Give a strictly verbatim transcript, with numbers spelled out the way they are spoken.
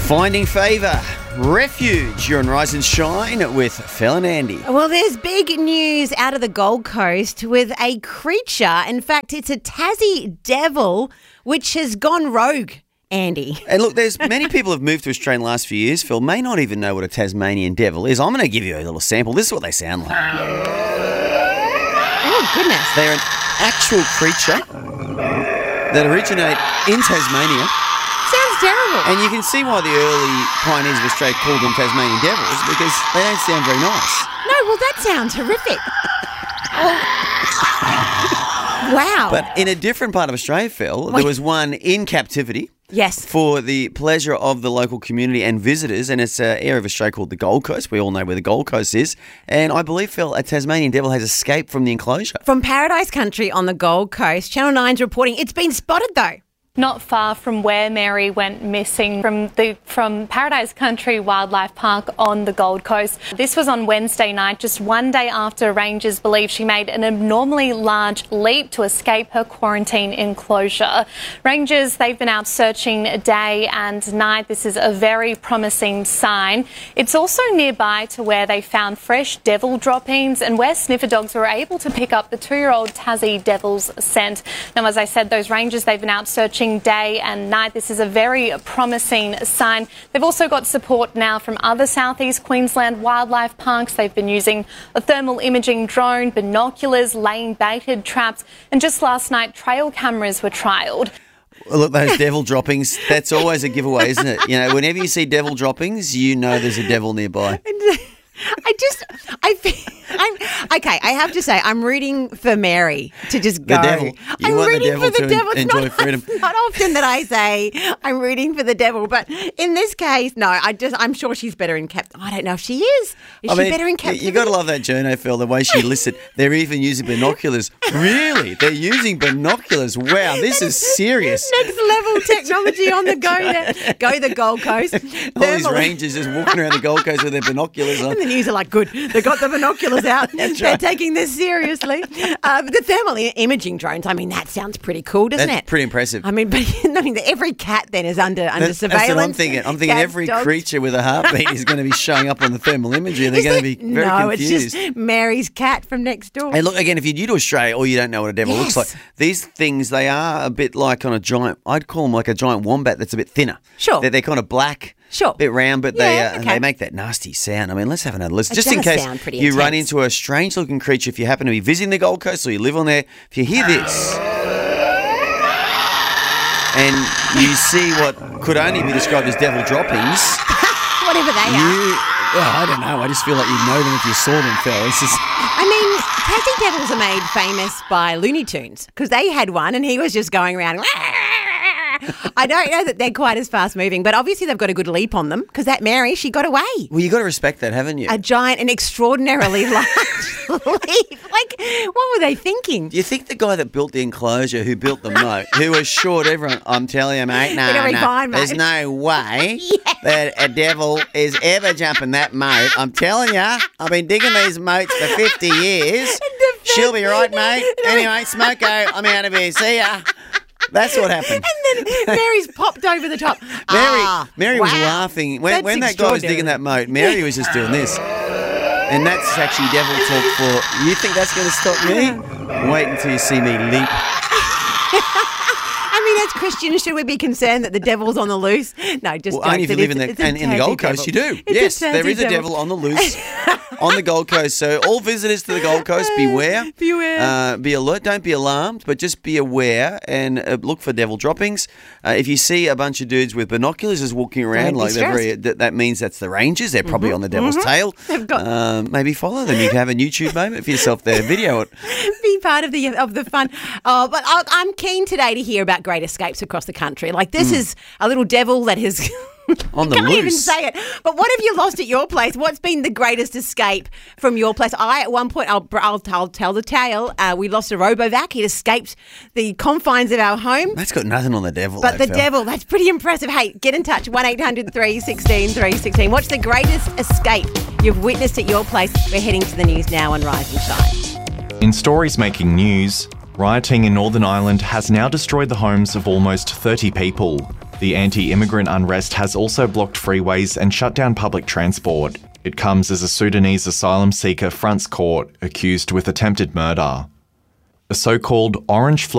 Finding favour. Refuge. You're on Rise and Shine with Phil and Andy. Well, there's big news out of the Gold Coast with a creature. In fact, it's a Tassie devil which has gone rogue, Andy. And look, there's many people have moved to Australia in the last few years, Phil, may not even know what a Tasmanian devil is. I'm going to give you a little sample. This is what they sound like. Oh, goodness. They're an actual creature that originate in Tasmania. Sounds terrible. And you can see why the early pioneers of Australia called them Tasmanian devils, because they don't sound very nice. No, well, that sounds horrific. Wow. But in a different part of Australia, Phil, Wait. there was one in captivity. Yes. For the pleasure of the local community and visitors, and it's an area of Australia called the Gold Coast. We all know where the Gold Coast is. And I believe, Phil, a Tasmanian devil has escaped from the enclosure. From Paradise Country on the Gold Coast, Channel nine's reporting it's been spotted, though. Not far from where Mary went missing from the from Paradise Country Wildlife Park on the Gold Coast. This was on Wednesday night, just one day after rangers believe she made an abnormally large leap to escape her quarantine enclosure. Rangers, they've been out searching day and night. This is a very promising sign. It's also nearby to where they found fresh devil droppings and where sniffer dogs were able to pick up the two-year-old Tassie devil's scent. Now, as I said, those rangers, they've been out searching day and night. This is a very promising sign. They've also got support now from other southeast Queensland wildlife parks. They've been using a thermal imaging drone, binoculars, laying baited traps, and just last night trail cameras were trialled. Well, look, those devil droppings, that's always a giveaway, isn't it? You know, whenever you see devil droppings, you know there's a devil nearby. I just, I feel, I'm, okay, I have to say, I'm rooting for Mary to just go. The devil. You I'm want the rooting devil for the to devil. en- It's enjoy not, freedom. It's not often that I say I'm rooting for the devil, but in this case, no, I just, I'm sure she's better in cap. I don't know if she is. Is I she mean, better in you- captivity? you got to love that journo, Phil, the way she listed. They're even using binoculars. Really? They're using binoculars. Wow, this is serious. Next level technology on the go there. Go the Gold Coast. All these Thermal- rangers just walking around the Gold Coast with their binoculars on. And the news are like, good, they got the binoculars out. They're right. taking this seriously. Uh, but the thermal i- imaging drones, I mean, that sounds pretty cool, doesn't That's it? pretty impressive. I mean, but I mean, every cat then is under under That's, surveillance. that's what I'm thinking. I'm thinking Cats, every dogs. creature with a heartbeat is going to be showing up on the thermal imagery. They're Is going to it? be very no, confused. it's just Mary's cat from next door. Hey, look, again, if you're new to Australia or you don't know what a devil Yes. looks like, these things, they are a bit like on a giant, I'd call them like a giant wombat that's a bit thinner. Sure. They're, they're kind of black. Sure. Bit round, but they Yeah, uh, okay. they make that nasty sound. I mean, let's have another listen. It Just in does case sound pretty you run intense. into a strange-looking creature, if you happen to be visiting the Gold Coast or you live on there, if you hear this and you see what could only be described as devil droppings, Whatever they you, are. well, I don't know. I just feel like you'd know them if you saw them, Phil. This is... I mean, Tassie devils are made famous by Looney Tunes because they had one and he was just going around. I don't know that they're quite as fast moving, but obviously they've got a good leap on them because that Mary, she got away. Well, you got to respect that, haven't you? A giant and extraordinarily large leap. Like, what were they thinking? Do you think the guy that built the enclosure, who built the moat, who assured everyone, I'm telling you, mate, no, It'll be no, fine, mate." there's no way that a devil is ever jumping that moat. I'm telling you, I've been digging these moats for fifty years. She'll be right, mate. Anyway, Smoko, I'm out of here. See ya. That's what happened. And then Mary's popped over the top. Mary, Ah, Mary was wow. laughing. When, That's when that guy was digging that extraordinary. moat, Mary was just doing this. And that's actually devil talk for, you think that's going to stop me? Wait until you see me leap. I mean, as Christians, should we be concerned that the devil's on the loose? No, just Well, only if you jokes. live in It's- the it's a and in the Tassie Gold Coast, you devil. do. It's Yes, there Tassie is a devil on the loose on the Gold Coast. So all visitors to the Gold Coast, beware. Beware. Uh, be alert. Don't be alarmed, but just be aware and uh, look for devil droppings. Uh, if you see a bunch of dudes with binoculars just walking around, Don't be like they're very, stressed. that, that means that's the Rangers. They're probably on the devil's tail. They've got- Um, maybe follow them. You can have a YouTube moment for yourself there. Video it. Be part of the of the fun. Oh, but I- I'm keen today to hear about great escapes across the country. Like this is a little devil that has. On the Can't even loose. say it. But what have you lost at your place? What's been the greatest escape from your place? I, at one point, I'll, I'll, I'll tell the tale. Uh, we lost a Robovac. He'd escaped the confines of our home. That's got nothing on the devil. But though, the Phil. devil, that's pretty impressive. Hey, get in touch. one eight hundred three one six three one six. What's the greatest escape you've witnessed at your place? We're heading to the news now on Rise and Shine. In stories making news, rioting in Northern Ireland has now destroyed the homes of almost thirty people. The anti-immigrant unrest has also blocked freeways and shut down public transport. It comes as a Sudanese asylum seeker fronts court accused with attempted murder. A so-called orange flood